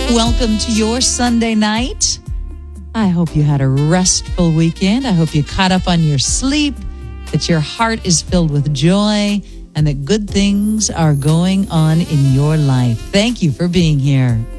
Welcome to your Sunday night. I hope you had a restful weekend. I hope you caught up on your sleep, that your heart is filled with joy, and that good things are going on in your life. Thank you for being here.